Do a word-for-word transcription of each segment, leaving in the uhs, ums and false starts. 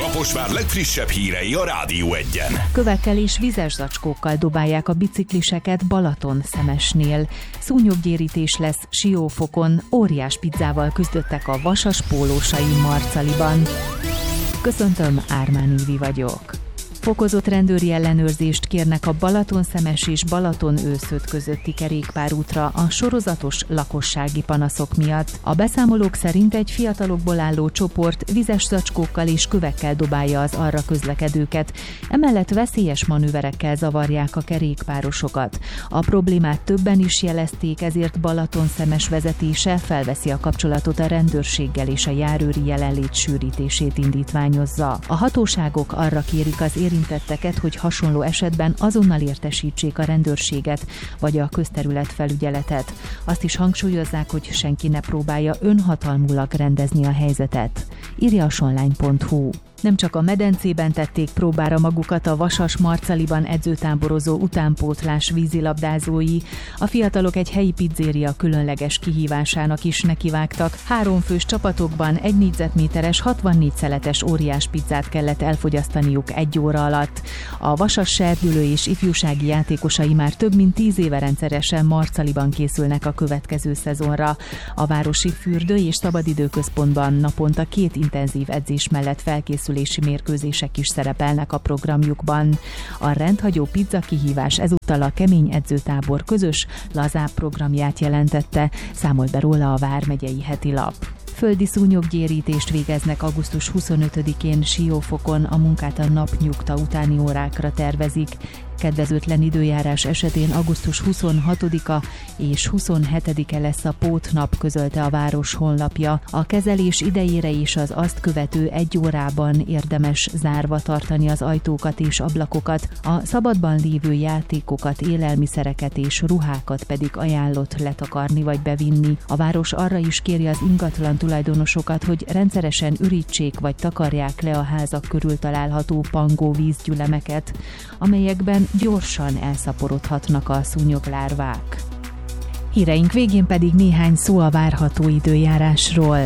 Kaposvár legfrissebb hírei a Rádió Egyen. Kövekkel és vizes zacskókkal dobálják a bicikliseket Balaton-Szemesnél. Szúnyoggyérítés lesz Siófokon, óriás pizzával küzdöttek a vasas pólósai Marcaliban. Köszöntöm, Ármán Ilvi vagyok. Fokozott rendőri ellenőrzést kérnek a Balaton-Szemes és Balaton-Őszöd közötti kerékpárútra a sorozatos lakossági panaszok miatt. A beszámolók szerint egy fiatalokból álló csoport vizes zacskókkal és kövekkel dobálja az arra közlekedőket, emellett veszélyes manőverekkel zavarják a kerékpárosokat. A problémát többen is jelezték, ezért Balaton-Szemes vezetése felveszi a kapcsolatot a rendőrséggel és a járőri jelenlét sűrítését indítványozza. A hatóságok arra kérik az érintetteket, hogy hasonló esetben azonnal értesítsék a rendőrséget vagy a közterületfelügyeletet. Azt is hangsúlyozzák, hogy senki ne próbálja önhatalmulag rendezni a helyzetet. Írja a sonline pont hu. Nem csak a medencében tették próbára magukat a Vasas Marcaliban edzőtáborozó utánpótlás vízilabdázói, a fiatalok egy helyi pizzéria különleges kihívásának is nekivágtak. Három fős csapatokban egy négyzetméteres, hatvannégy szeletes óriás pizzát kellett elfogyasztaniuk egy óra alatt. A Vasas serdülő és ifjúsági játékosai már több mint tíz éve rendszeresen Marcaliban készülnek a következő szezonra. A városi fürdő- és szabadidőközpontban naponta két intenzív edzés mellett felkészül mérkőzések is szerepelnek a programjukban. A rendhagyó pizza kihívás ezúttal a kemény edzőtábor közös, lazább programját jelentette, számolt be róla a Vármegyei Heti Lap. Földi szúnyoggyérítést végeznek augusztus huszonötödikén Siófokon, a munkát a napnyugta utáni órákra tervezik. Kedvezőtlen időjárás esetén augusztus huszonhatodika és huszonhetedike lesz a pótnap, közölte a város honlapja. A kezelés idejére és az azt követő egy órában érdemes zárva tartani az ajtókat és ablakokat, a szabadban lévő játékokat, élelmiszereket és ruhákat pedig ajánlott letakarni vagy bevinni. A város arra is kéri az ingatlan tulajdonosokat, hogy rendszeresen ürítsék vagy takarják le a házak körül található pangó vízgyülemeket, amelyekben gyorsan elszaporodhatnak a szúnyoglárvák. Híreink végén pedig néhány szó a várható időjárásról.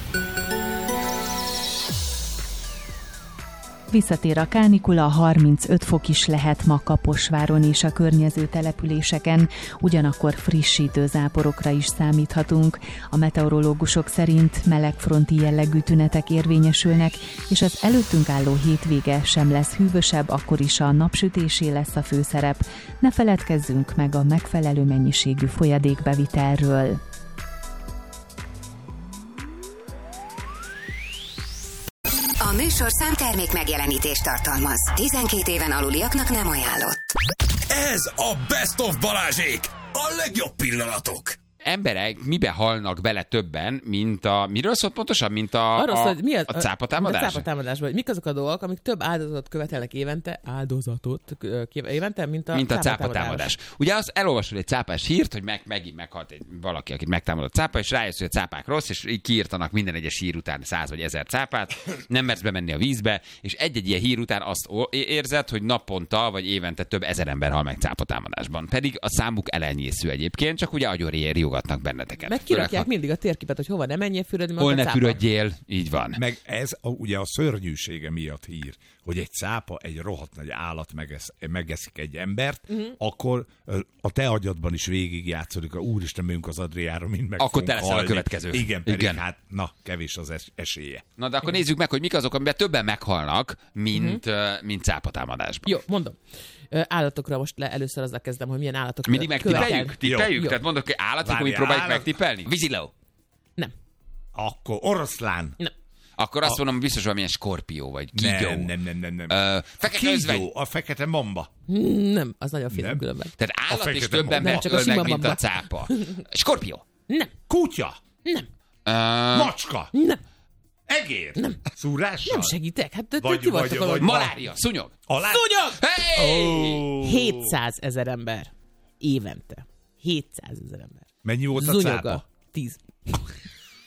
Visszatér a kánikula, harmincöt fok is lehet ma Kaposváron és a környező településeken, ugyanakkor frissítő záporokra is számíthatunk. A meteorológusok szerint melegfronti jellegű tünetek érvényesülnek, és az előttünk álló hétvége sem lesz hűvösebb, akkor is a napsütésé lesz a főszerep. Ne feledkezzünk meg a megfelelő mennyiségű folyadékbevitelről. A műsorszám termék megjelenítést tartalmaz. tizenkét éven aluliaknak nem ajánlott. Ez a Best of Balázsék! A legjobb pillanatok! Emberek mibe halnak bele többen, mint a... Miről szólt pontosan? Mint a, Arról szól, a, hogy mi az, a cápatámadás? A cápatámadásban. Mik azok a dolgok, amik több áldozatot követelnek évente, áldozatot évente, mint a, mint a cápatámadás. cápatámadás. Ugye azt elolvasod egy cápás hírt, hogy meg, megint meghalt egy, valaki, akit megtámadott cápa, és rájössz, hogy a cápák rossz, és így kiírtanak minden egyes hír után száz vagy ezer cápát, nem mersz bemenni a vízbe, és egy-egy ilyen hír után azt érzed, hogy naponta vagy évente több ezer ember hal meg cápatámadásban. Pedig a számuk elenyésző egyébként, csak ugye agyorriogatnak benneteket. Meg kirakják mindig a térképet, hogy hova ne menjél fürödni, hol ne fürödjél, így van. Meg ez a, ugye a szörnyűsége miatt hír, hogy egy cápa, egy rohadt nagy állat megesz, megeszik egy embert, uh-huh. akkor a te agyadban is végig játszódik, hogy úristen, megyünk az Adriára, mind meg akkor te leszel a következő. Igen, pedig Igen. hát na, kevés az es- esélye. Na de akkor Igen. nézzük meg, hogy mik azok, amiben többen meghalnak, mint, uh-huh. mint cápatámadásban. Jó, mondom. Állatokra most le, először azzal kezdem, hogy milyen állatok mindig megtippeljük? Tippeljük? Jó. Tehát mondok, hogy állat, akkor mi próbáljuk állat... megtippelni? Víziló. Nem. Akkor oroszlán. Nem. Akkor azt a... mondom, biztos valamilyen skorpió, vagy kígyó. Nem, nem, nem, nem. nem. Ö, fekete özvegy. A fekete mamba. Nem, az nagyon finom különben. Tehát állat is többen nem, megölnek, mint a cápa. Skorpió. Nem. Kutya. Nem. Uh... Macska. Nem. Egér. Nem. Szúrással. Nem segítek. Hát vagy, ti vagy, vagy, vagy, malária. Szúnyog. Alá... Szúnyog! Hey! Oh. hétszázezer ember. Évente. hétszázezer ember. Mennyi volt a Zunyoga. cápa? tíz.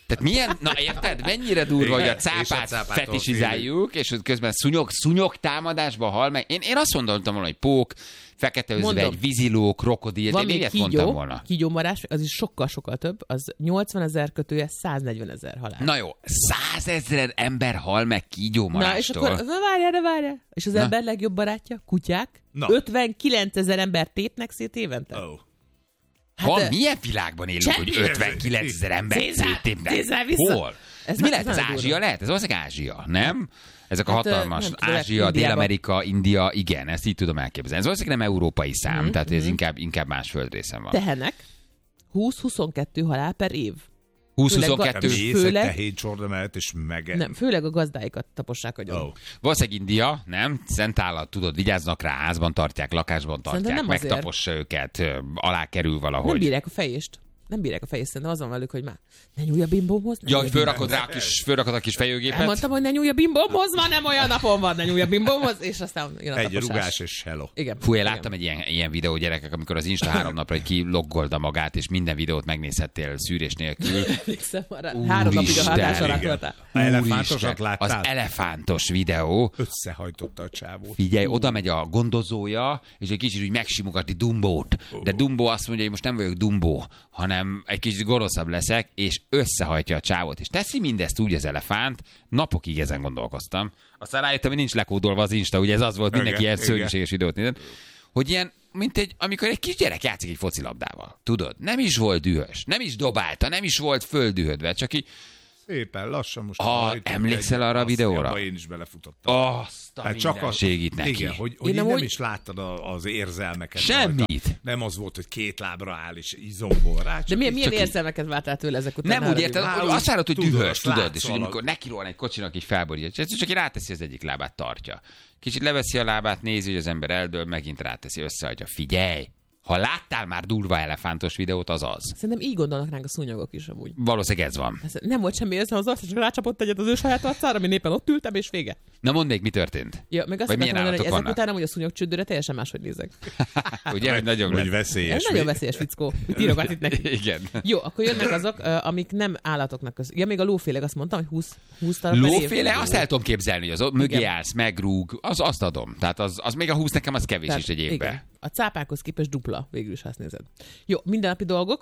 Tehát milyen, na érted, mennyire durva, hogy a cápát fetisizáljuk, és közben szúnyog, szúnyog támadásba hal meg. Én, én azt mondtam volna, hogy pók, fekete özvegy, víziló, krokodil, van én még ilyet kígyó, mondtam volna. kígyómarás, az is sokkal-sokkal több, az nyolcvanezer kötője száznegyvenezer halál. Na jó, százezer ember hal meg kígyómarástól. Na és akkor, várjál, de várjál. És az Na. ember legjobb barátja, kutyák, Na. ötvenkilencezer ember tépnek szét évente. Oh. Hát, Van, ö, milyen világban élünk, hogy semmi. ötvenkilencezer ember Cézár, széttépnek? Cézár vissza. Hol? Ez Ez mi már- lehet? ez Ez nagyon Ázsia durva. lehet? Ez valószínűleg Ázsia, nem? Ezek a Hát, ö, hatalmas nem tudom, Ázsia, Indiában. Dél-Amerika, India, igen, ezt így tudom elképzelni. Ez valószínűleg nem európai szám, Mhm, tehát ez inkább, inkább más földrészen van. Tehenek, húsz-huszonkettő halál per év. húsz-huszonkettő. Főleg- Mész egy Főleg- tehéncsorda mellett, és meg... Nem, főleg a gazdáikat tapossák agyon. Oh. Valószínűleg India, nem? Szent állat, tudod, vigyáznak rá, házban tartják, lakásban tartják, Szerintem nem azért. megtapossa őket, ö, alá kerül Nem valahogy. bírják a fejést. Nem bírják a fejést, szerintem az van velük, hogy már ne nyúlj a bimbomhoz. ne Ja, nyúlj hogy a fölrakod rá a kis, fölrakod a kis fejőgépet. Elmondtam, hogy ne nyúlj a bimbomhoz, ma nem olyan napon van, ne nyúlj a bimbomhoz, és aztán jön a Egy taposás. rugás és hello. Igen. Fú, én igen. láttam egy ilyen, ilyen videó, gyerekek, amikor az Insta három napra egy kiloggolda magát, és minden videót megnézhettél szűrés nélkül. Emlékszem arra. Három napig a Úristen, hatás alatt igen. voltál. Elefántosat Az láttál? elefántos videó. Összehajtotta a csávót. Figyelj, oda megy a gondozója, és egy kicsit úgy megsimogatni Dumbót. De Dumbo azt mondja, hogy most nem vagyok Dumbo, hanem egy kicsit gonoszabb leszek, és összehajtja a csávót. És teszi mindezt úgy az elefánt, napokig ezen gondolkoztam. Aztán rájöttem, hogy nincs lekódolva az Insta, ugye ez az volt, mindenki Igen, ilyen igen. szörnyűséges videót nézett, hogy ilyen, mint egy, amikor egy kis gyerek játszik egy focilabdával. Tudod, nem is volt dühös, nem is dobálta, nem is volt földühödve, csak így Szépen lassan most... Ah, hajtott emlékszel egy- arra a azt, videóra? abba én is belefutottam. azt a Hát csak a, mindenségit neki. igen, hogy, hogy Én így amúgy- nem is láttad a, az érzelmeket. Semmit. rajta. Nem az volt, hogy két lábra áll és izombol rá. De csak milyen, így- milyen csak így- érzelmeket vártál tőle ezek után? Nem Ne úgy haragudj. érted, Á, hogy úgy azt várod, hogy tudod, dühös, azt tudod, látsz és hogy valami. amikor nekirohan egy kocsinak, így felborítja, és csak így ráteszi az egyik lábát, tartja. Kicsit leveszi a lábát, nézi, hogy az ember eldől, megint ráteszi, összehagyja. Figyelj! Ha láttál már durva elefántos videót, az az. Szerintem így gondolnak ránk a szúnyogok is amúgy. Valószínűleg ez van. Ez nem volt semmi érzem az arc, csak rácsapott egyet az ő saját arcára, ami éppen ott ültem, és vége. Na mondd még, mi történt? Ja, meg azt Vagy milyen akartam mondani, hogy állatok ezek vannak? után amúgy a szúnyogcsődőre teljesen máshogy nézek. Ugye, hogy nagyon Hogy lesz. veszélyes. Ez nagyon veszélyes fickó. Mit írogat itt neki? Igen. Jó, akkor jönnek azok, ö, amik nem állatoknak köz. Ja, még a lóféleg, azt mondtam, hogy húsz, húsz darab per év. Lóféle, azt el tudom képzelni, hogy az ott mögé Igen. állsz, megrúg, az, azt adom. Tehát az, az még a húsz nekem az kevés Tehát, is egy évben. igen. A cápákhoz képest dupla, végül is, ha azt nézed. Jó, mindennapi dolgok.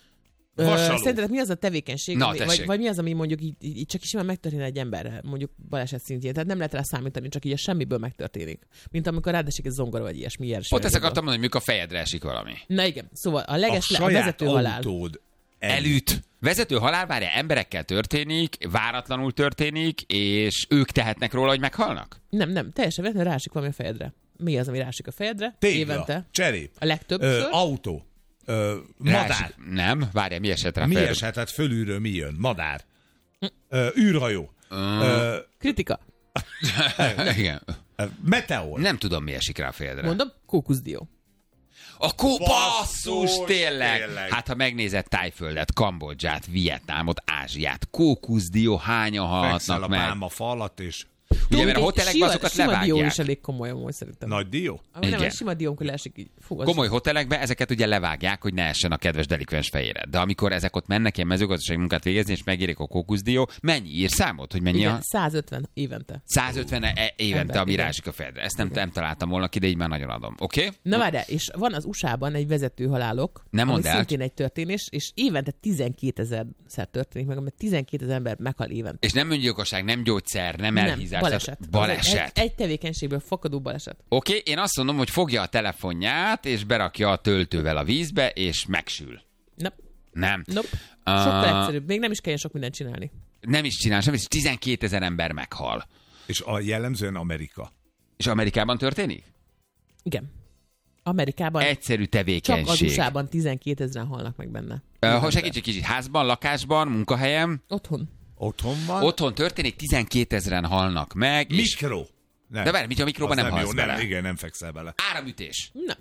Ö, Vasaló. Szerintetek mi az a tevékenység, Na, ami, vagy, tessék. vagy mi az, ami mondjuk így, így, így csak is simán megtörténne egy emberre, mondjuk baleset szintjén. Tehát nem lehet rá számítani, csak így a semmiből megtörténik. Mint amikor rádesik egy zongora, vagy ilyesmi. ilyesmi Ott ezt dolog. akartam mondani, hogy mikor a fejedre esik valami. Na igen, szóval a A leges le, a saját vezető halál. autód Elüt. Vezető halál, várja, emberekkel történik, váratlanul történik, és ők tehetnek róla, hogy meghalnak? Nem, nem, teljesen véletlenül rásik valami a fejedre. Mi az, ami rásik a fejedre? Tégla, Évente. cserép, A legtöbbször. ö, autó, ö, madár. Rásik- Nem, várja, mi esett rá Mi fejedre? eshet? Hát fölülről mi jön? Madár. Ö, űrhajó. Ö, Kritika. Igen. ö, meteor. Nem tudom, mi esik rá a fejedre. Mondom, kókuszdió. A kópasszus, Basszus, tényleg. tényleg. Hát ha megnézed Tájföldet, Kambodzsát, Vietnámot, Ázsiát, kókuszdió, hányan Fekszel halhatnak a meg? pálma falat, és Ugye, mert a Egy hotelekben sima- azokat sima dió levágják. is elég komoly amúgy szerintem. nagy dió. Ami nem, Igen. egy sima dió, amikor leesik így. Fú, az Komoly hotelekben ezeket ugye levágják, hogy ne essen a kedves delikvens fejére. De amikor ezek ott mennek ilyen mezőgazdasági munkát végezni, és megérik a kókuszdió, mennyi ír számot, hogy mennyi igen, a százötven évente. százötven e- évente, Ember, ami igen. rásik a fejedre. Ezt nem, nem találtam volna ki, de így már nagyon adom. Oké? Okay? Na várjál, és van az u es á-ban egy vezető halálok, Nem ami mondd el. szintén egy történés, és évente tizenkétezer-szer történik meg, mert tizenkétezer ember meghal évente. És nem öngyilkosság, nem gyógyszer, nem elhízás. baleset. tehát Baleset. Az Egy, egy tevékenységből fakadó baleset. Oké, okay, én azt mondom, hogy fogja a telefonját, és berakja a töltővel a vízbe, és megsül. Nope. Nem. Nope. Ah. Sokkal egyszerűbb. Még nem is kell sok mindent csinálni. Nem is csinál semmit, és tizenkétezer ember meghal. És a jellemzően Amerika. És Amerikában történik? Igen. Amerikában Egyszerű csak az tevékenység. u es á-ban tizenkétezren halnak meg benne. Ö, Ha segíts egy kicsit, házban, lakásban, munkahelyem, Otthon. Otthon van. otthon történik, tizenkétezren halnak meg, és... Mikro. Nem. De várj, mit a mikróban Az nem nem halsz jó, bele? nem, igen, nem fekszel bele. Áramütés. Na.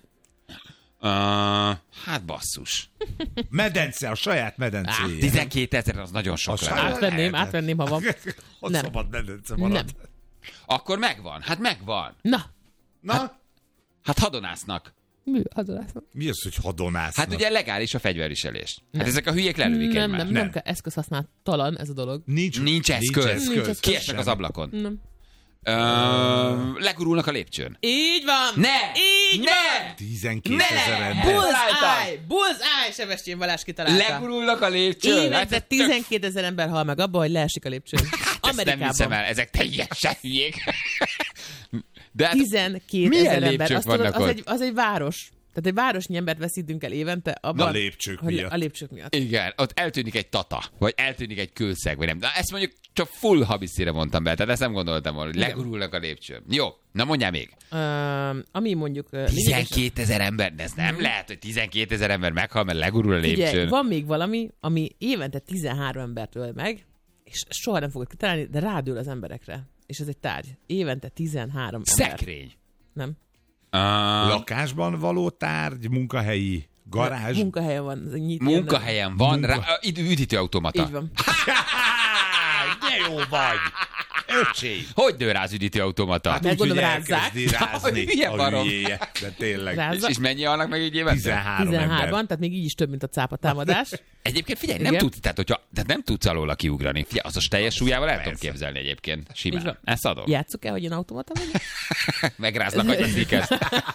Uh, hát basszus. Medence, a saját Á, medencéje. tizenkétezer az nagyon sok A lenne. saját- Átvenném, lehet. átvenném, ha van. Ott Nem. szabad medence Nem. marad. Akkor megvan. Hát megvan. Na, Na, Hát hadonásznak. Mi hadonásznak? Mi az, hogy hadonásznak? Hát ugye legális a fegyverviselés. Hát ezek a hülyék lelövik Nem, egymást. nem, nem kell eszközhasználattalan ez a dolog. Nincs, Nincs eszköz. Nincs eszköz. Nincs eszköz. Kiesnek az ablakon. Nem. Ö, legurulnak a lépcsőn. Így van! Ne! Így Ne! van! tizenkétezer ember. Bullseye! Bullseye! Sebestyén Balázs kitalálta. Legurulnak a lépcsőn. Hát Évente ez tök- tizenkétezer ember hal meg abban, hogy leesik a lépcsőn. Ezt nem hiszem Amerikában. el, ezek teljesen hülyék. De hát tizenkétezer ember. lépcsők Azt tudod, vannak az ott? egy, az egy város. Tehát egy városnyi embert veszítünk el évente abban, A lépcsők hogy miatt. A lépcsők miatt. igen, ott eltűnik egy tata, vagy eltűnik egy kőszeg, vagy nem. De ezt mondjuk csak full habiszire mondtam be, tehát ezt nem gondoltam volna, hogy Igen. legurulnak a lépcsőn. Jó, na mondjál még. Uh, ami mondjuk... Uh, lényeges- tizenkétezer ember, de ez nem lehet, hogy tizenkétezer ember meghal, mert legurul a lépcsőn. Figyelj, van még valami, ami évente tizenhárom embert öl meg, és soha nem fogod kitalálni, de rádől az emberekre. És ez egy tárgy. Évente tizenhárom ember. Szekrény. Nem. Uh, Lakásban való tárgy, munkahelyi, garázs. Munkahelyen van. ez nyit- munkahelyen van, rá, uh, üdítőautomata. Így van. De jó vagy! Öcsém! Hogy dől rá az üdítőautomata? Mert Úgy, hogy gondolom rázzák. elkezdi rázni Hülye a barom. hülyéje. De tényleg. Rázza. És, és mennyi halnak meg így évente? tizenhárom tizenhárman, ember. tehát még így is több, mint a cápa támadás. Egyébként figyelj, nem Igen. tudsz, tehát, hogyha, tehát nem tudsz alóla kiugrani. Figyelj, az a teljes súlyával el tudom Persze. képzelni egyébként. Így Simán. van. Ezt adom. Játsszuk el, hogy én automata vagyok? Megráznak a sziket.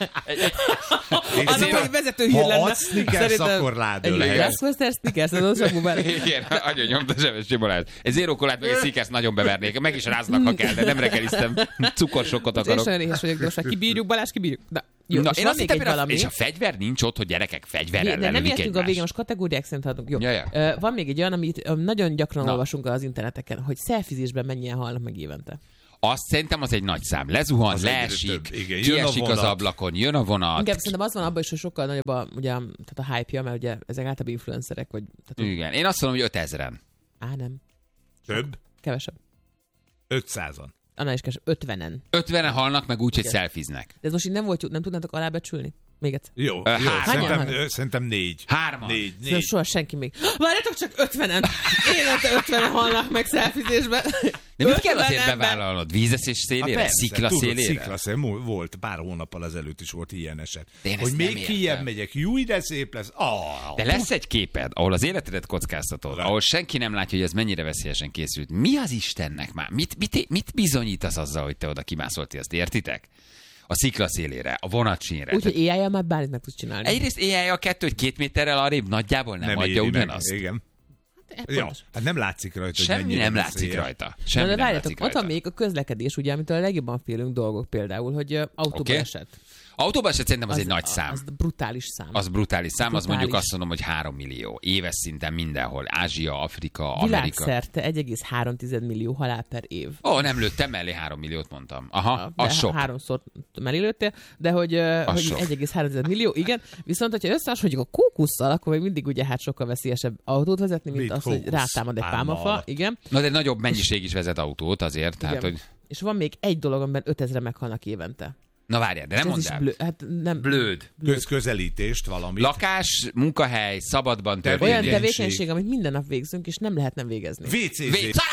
Az hogy vezető hír Ha lenne. adsz Snickers, akkor rádől Igen, lehet. Grassmaster Snickers, az sok buber. Igen, agyon nyomta zsemes Csibolát. Egy zéró kolát meg egy szikesz nagyon bevernék. Meg is ráznak, ha kell, de nem reggeliztem. Cukorsokot És akarok. nagyon éhes vagyok, de most már kibírjuk, Balázs, kibírjuk. Na, jó, Na, és én van azt még hittem, egy hogy a- valami. és a fegyver nincs ott, hogy gyerekek fegyverrel De nem lelövik értünk a végén, egymást. most kategóriák szerint haladunk. Jó. Ja, ja. Ö, Van még egy olyan, amit ö, nagyon gyakran Na. olvasunk az interneteken, hogy szelfizésben mennyien halnak meg évente. Azt szerintem az egy nagy szám. Lezuhan, Az egyre leesik, több. Igen, jön a kiesik az vonat. ablakon, jön a vonat. Inkább szerintem az van abban is, hogy sokkal nagyobb a, ugye, tehát a hype-ja, mert ugye ezek általában influencerek, vagy... Tehát, Igen, én azt mondom, hogy ötezren. á, nem. Több? Kevesebb. ötszázan. Annál is kevesebb. ötvenen. ötvenen halnak meg úgy, hogy Igen. szelfiznek. De ez most így nem volt, nem tudnátok alábecsülni? Még egyszer. Jó, Ö, jó. hányan Szerintem, vannak? ö, szerintem négy. Hárman. Négy, Szóval négy. soha senki még. Várjátok csak ötvenen! Évente ötvenen halnak meg szelfizésben. De mit kell ötven azért ember. bevállalnod? Vízeszés szélére? Persze, Szikla tudod, szélére? Szikla szélére. Mú- Volt, pár hónappal ezelőtt is volt ilyen eset. De én Hogy ezt nem még értem. kijebb megyek, jó, de szép lesz. Ah, De lesz egy képed, ahol az életedet kockáztatod, ahol senki nem látja, hogy ez mennyire veszélyesen készült. Mi az Istennek már? Mit, mit, mit bizonyítasz azzal, hogy te oda kimászolti, azt értitek? A szikla szélére, a vonatsínre. Úgyhogy éjjel már bármit meg tudsz csinálni. Egyrészt éjjel a kettő, hogy két méterrel arrébb nagyjából nem, nem adja éri meg. ugyanazt. Igen. Hát, Ja, pontos. hát nem látszik rajta, hogy Semmi mennyire nem veszélyes. látszik rajta. Na, Semmi de nem várjátok, látszik ott van rajta. még a közlekedés, ugye, amitől a legjobban félünk dolgok például, hogy ö, autóba Oké. esett. Autóban se szerintem az, egy nagy szám. Az brutális szám. Az brutális szám, az Brutális. mondjuk azt mondom, hogy három millió. Éves szinten mindenhol. Ázsia, Afrika, Amerika. Világszerte egy egész három millió halál per év. Ó, nem lőttem mellé három milliót mondtam. Aha, De az sok. háromszor mellélőttél, de hogy, ö, hogy sok. egy egész három millió, igen. Viszont, hogyha összehasonlítjuk a kókusszal, akkor még mindig ugye hát sokkal veszélyesebb autót vezetni, mint Mint az, hogy kókusz rátámad egy pálma pálmafa. alatt. Igen. Na, de nagyobb mennyiség is vezet autót azért. Tehát, igen. hogy... És van még egy dolog, amiben ötezre meghalnak évente. Na várjál, de nem És ez mondd is el. blő, hát nem, Blőd. Köz közelítést valami. Lakás, munkahely, szabadban Tevékenység. történő. olyan tevékenység. tevékenység, amit minden nap végzünk, és nem lehet nem végezni. vé cé zé. Vé-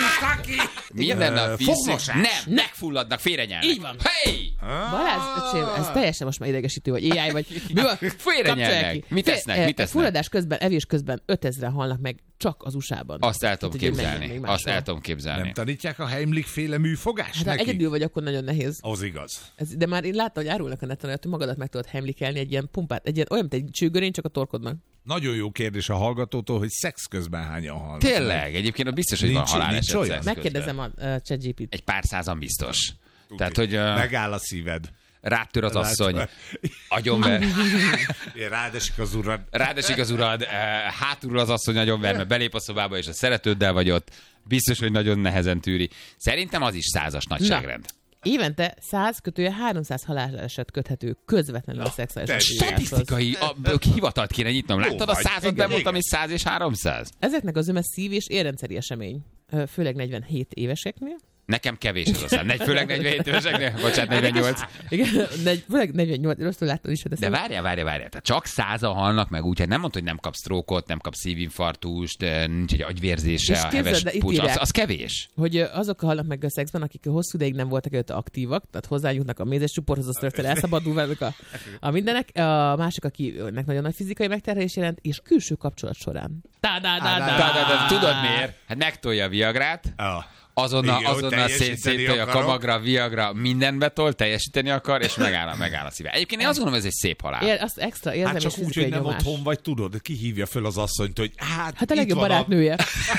Minden nap Ö, vízünk. fogmosás. Nem, megfulladnak, félrenyelnek. Így van. Hey! Balázs, öcsém, ez teljesen most már idegesítő, vagy á i, vagy mi van? Félrenyelnek. Kapcsolják ki. Mit Fé- tesznek? eh, Mit tesznek? Fulladás közben, evés közben ötezren halnak meg csak az u es á-ban. Azt el tudom Tehát, hogy menjen képzelni. még Azt máshol. el tudom képzelni. Nem tanítják a Heimlich féle műfogást Hát ha neki? egyedül vagy, akkor nagyon nehéz. Az igaz. Ez, de már én láttam, hogy árulnak a neten, hogy magadat meg tudod heimlickelni egy ilyen pumpát, egy ilyen, olyan, mint egy csőgörény, csak a torkodnak. Nagyon jó kérdés a hallgatótól, hogy szex közben hányan halnak. Tényleg, egyébként ott biztos, hogy van Nincs- haláleset. nincs olyan? szex közben. Megkérdezem a uh, ChatGPT-t. Egy pár százan biztos. Tehát, hogy uh, Megáll a szíved. rátör az asszony, Látod? agyonver, Rádesik az urad. rádesik az urad, uh, hátulról az asszony agyonver, mert belép a szobába, és a szeretőddel vagy ott. Biztos, hogy nagyon nehezen tűri. Szerintem az is százas nagyságrend. Évente száz kötője háromszáz haláleset köthető közvetlenül a szexuális te aktivitáshoz. Statisztikai a, a, hivatalt kéne nyitnom. Láttad a vagy. százat, Igen, bemondtam, igen. és száz és háromszáz? Ezeknek az öme szív- és érrendszeri esemény, ö, főleg negyvenhét éveseknél, Nekem kevés az a szám. Negy, főleg negyvenhét éveseknél, bocsánat, negyvennyolc. Igen, negy, főleg negyvennyolc, rosszul láttam is. De várjál, várjál, várjál. Tehát csak százan halnak meg úgy, hát nem mondta, hogy nem kap sztrókot, nem kap szívinfarktust, nincs egy agyvérzése, És a képzeld, heves de itt puls. Az, írják. az kevés. Hogy azok halnak meg a szexben, akik hosszú ideig nem voltak előtte aktívak, tehát hozzájutnak a mézes csuporthoz, azt rögtön elszabadul velük a, a mindenek. A másik, akinek nagyon nagy fizikai megterhelés jelent, és külső kapcsolat során. Tá, tá, tá, De, de, de, tudod miért? Hát megtolja a Viagrát, Ah. azonnal, Igen, hogy azonnal teljesíteni szétszétolja a akarok. Kamagra, Viagra, minden betol, teljesíteni akar, és megáll, megáll a szíve. Egyébként én azt gondolom, ez egy szép halál. Ér, azt extra érzem, Hát és csak úgy, fizikai hogy nem nyomás. otthon vagy, tudod, ki hívja föl az asszonyt, hogy hát, Hát a itt legjobb van barátnője.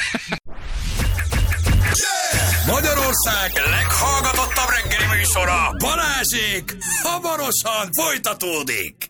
Magyarország leghallgatottabb reggeli műsora, Balázsék, hamarosan folytatódik.